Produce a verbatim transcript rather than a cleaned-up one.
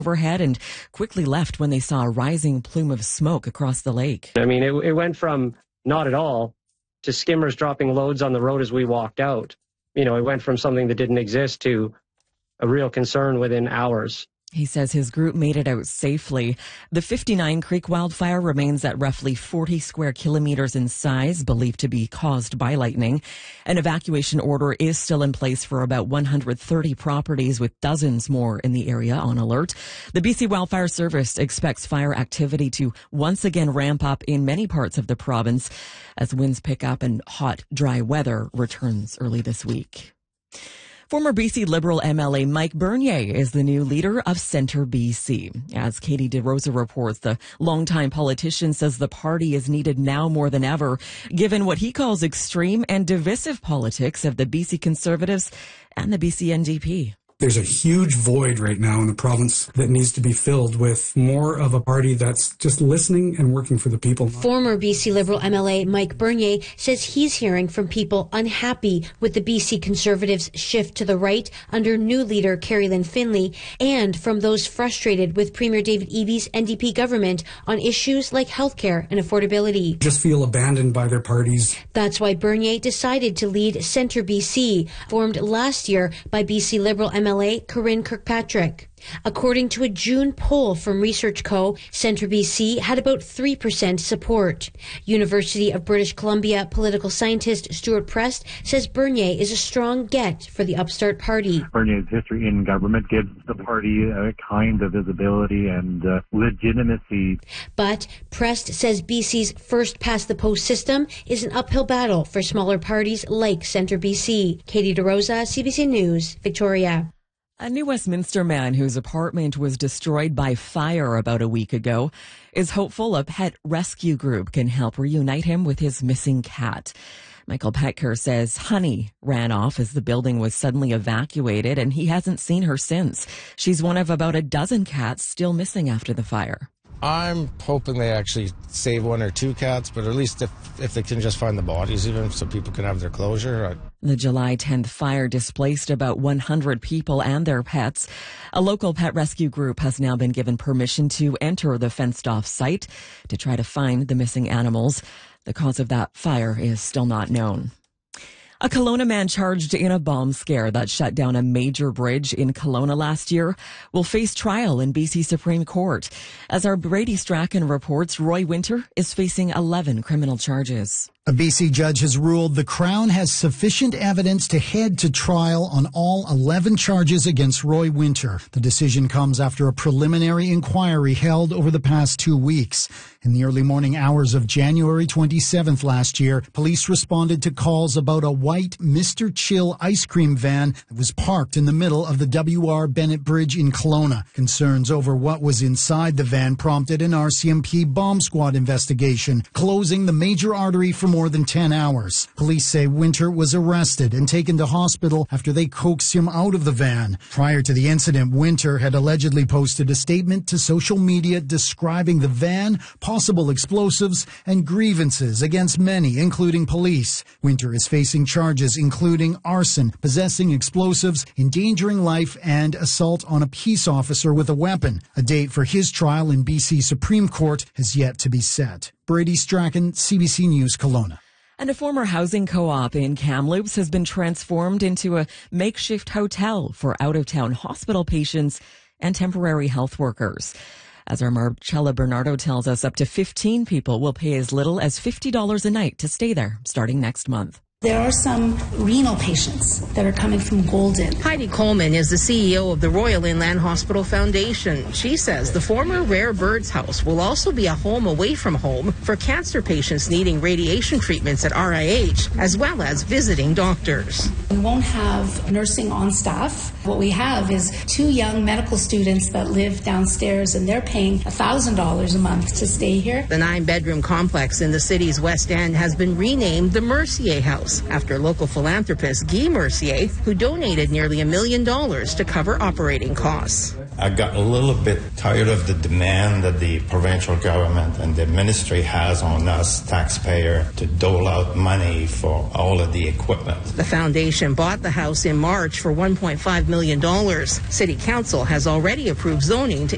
overhead and quickly left when they saw a rising plume of smoke across the lake. I mean, it, it went from not at all to skimmers dropping loads on the road as we walked out. You know, it went from something that didn't exist to a real concern within hours. He says his group made it out safely. The fifty-nine Creek wildfire remains at roughly forty square kilometers in size, believed to be caused by lightning. An evacuation order is still in place for about one hundred thirty properties, with dozens more in the area on alert. The B C Wildfire Service expects fire activity to once again ramp up in many parts of the province as winds pick up and hot, dry weather returns early this week. Former B C Liberal M L A Mike Bernier is the new leader of Centre B C. As Katie DeRosa reports, the longtime politician says the party is needed now more than ever, given what he calls extreme and divisive politics of the B C Conservatives and the B C N D P. There's a huge void right now in the province that needs to be filled with more of a party that's just listening and working for the people. Former B C Liberal M L A Mike Bernier says he's hearing from people unhappy with the B C Conservatives' shift to the right under new leader Carrie Lynn Finlay, and from those frustrated with Premier David Eby's N D P government on issues like healthcare and affordability. Just feel abandoned by their parties. That's why Bernier decided to lead Centre B C, formed last year by B C Liberal M L A M L A Corinne Kirkpatrick. According to a June poll from Research Co., Centre B C had about three percent support. University of British Columbia political scientist Stuart Prest says Bernier is a strong get for the upstart party. Bernier's history in government gives the party a kind of visibility and uh, legitimacy. But Prest says B C's first-past-the-post system is an uphill battle for smaller parties like Centre B C. Katie DeRosa, C B C News, Victoria. A New Westminster man whose apartment was destroyed by fire about a week ago is hopeful a pet rescue group can help reunite him with his missing cat. Michael Petker says Honey ran off as the building was suddenly evacuated, and he hasn't seen her since. She's one of about a dozen cats still missing after the fire. I'm hoping they actually save one or two cats, but at least if, if they can just find the bodies, even so people can have their closure. I... The July tenth fire displaced about one hundred people and their pets. A local pet rescue group has now been given permission to enter the fenced-off site to try to find the missing animals. The cause of that fire is still not known. A Kelowna man charged in a bomb scare that shut down a major bridge in Kelowna last year will face trial in B C Supreme Court. As our Brady Strachan reports, Roy Winter is facing eleven criminal charges. A B C judge has ruled the Crown has sufficient evidence to head to trial on all eleven charges against Roy Winter. The decision comes after a preliminary inquiry held over the past two weeks. In the early morning hours of January twenty-seventh last year, police responded to calls about a white Mister Chill ice cream van that was parked in the middle of the W R Bennett Bridge in Kelowna. Concerns over what was inside the van prompted an R C M P bomb squad investigation, closing the major artery for more than ten hours. Police say Winter was arrested and taken to hospital after they coaxed him out of the van. Prior to the incident, Winter had allegedly posted a statement to social media describing the van, possible explosives, and grievances against many, including police. Winter is facing charges including arson, possessing explosives, endangering life, and assault on a peace officer with a weapon. A date for his trial in B C Supreme Court has yet to be set. Brady Strachan, C B C News, Kelowna. And a former housing co-op in Kamloops has been transformed into a makeshift hotel for out-of-town hospital patients and temporary health workers. As our Marcella Bernardo tells us, up to fifteen people will pay as little as fifty dollars a night to stay there starting next month. There are some renal patients that are coming from Golden. Heidi Coleman is the C E O of the Royal Inland Hospital Foundation. She says the former Rare Birds House will also be a home away from home for cancer patients needing radiation treatments at R I H, as well as visiting doctors. We won't have nursing on staff. What we have is two young medical students that live downstairs, and they're paying one thousand dollars a month to stay here. The nine-bedroom complex in the city's West End has been renamed the Mercier House, after local philanthropist Guy Mercier, who donated nearly a million dollars to cover operating costs. I got a little bit tired of the demand that the provincial government and the ministry has on us, taxpayer, to dole out money for all of the equipment. The foundation bought the house in March for one point five million dollars. City Council has already approved zoning to